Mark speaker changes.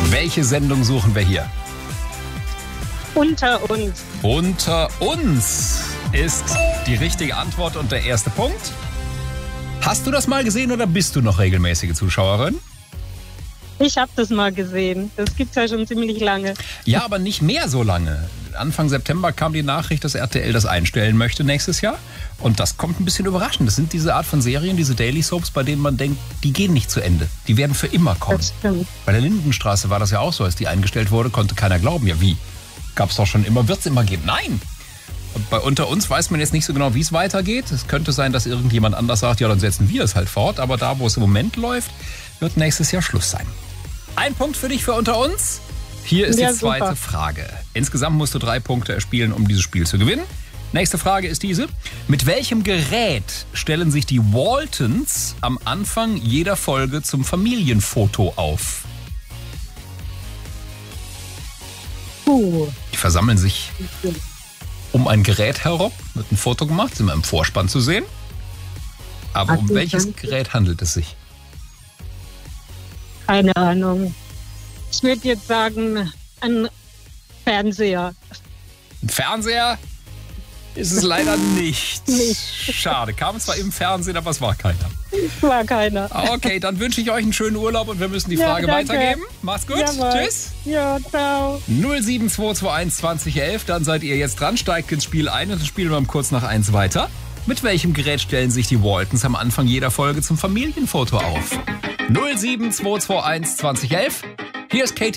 Speaker 1: Welche Sendung suchen wir hier?
Speaker 2: Unter uns.
Speaker 1: Unter uns ist die richtige Antwort und der erste Punkt. Hast du das mal gesehen oder bist du noch regelmäßige Zuschauerin?
Speaker 2: Ich habe das mal gesehen. Das gibt's ja schon ziemlich lange.
Speaker 1: Ja, aber nicht mehr so lange. Anfang September kam die Nachricht, dass RTL das einstellen möchte nächstes Jahr. Und das kommt ein bisschen überraschend. Das sind diese Art von Serien, diese Daily Soaps, bei denen man denkt, die gehen nicht zu Ende. Die werden für immer kommen.
Speaker 2: Das stimmt.
Speaker 1: Bei der Lindenstraße war das ja auch so. Als die eingestellt wurde, konnte keiner glauben. Ja, wie? Gab's doch schon immer, wird's immer geben. Nein! Und bei Unter uns weiß man jetzt nicht so genau, wie es weitergeht. Es könnte sein, dass irgendjemand anders sagt, ja, dann setzen wir es halt fort. Aber da, wo es im Moment läuft, wird nächstes Jahr Schluss sein. Ein Punkt für dich für Unter uns. Hier ist die zweite Frage. Insgesamt musst du 3 Punkte erspielen, um dieses Spiel zu gewinnen. Nächste Frage ist diese. Mit welchem Gerät stellen sich die Waltons am Anfang jeder Folge zum Familienfoto auf? Die versammeln sich um ein Gerät herum, wird ein Foto gemacht, sind wir im Vorspann zu sehen. Aber um welches Gerät handelt es sich?
Speaker 2: Keine Ahnung. Ich würde jetzt sagen, ein Fernseher.
Speaker 1: Ein Fernseher ist es leider nicht. Schade. Kam zwar im Fernsehen, aber es war keiner.
Speaker 2: Es war keiner.
Speaker 1: Okay, dann wünsche ich euch einen schönen Urlaub und wir müssen die Frage weitergeben. Macht's gut.
Speaker 2: Jawohl.
Speaker 1: Tschüss.
Speaker 2: Ja, ciao.
Speaker 1: 07221 2011. Dann seid ihr jetzt dran, steigt ins Spiel ein und dann spielen wir kurz nach 1 weiter. Mit welchem Gerät stellen sich die Waltons am Anfang jeder Folge zum Familienfoto auf? 07221 2011. Hier ist Katie